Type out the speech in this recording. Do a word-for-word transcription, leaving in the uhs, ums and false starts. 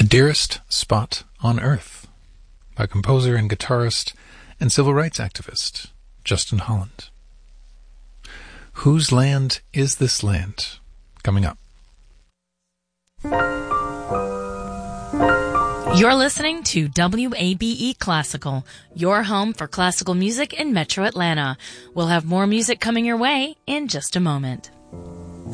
Dearest Spot on Earth by composer and guitarist and civil rights activist Justin Holland. Whose Land Is This Land? Coming up. You're listening to W A B E Classical, your home for classical music in Metro Atlanta. We'll have more music coming your way in just a moment.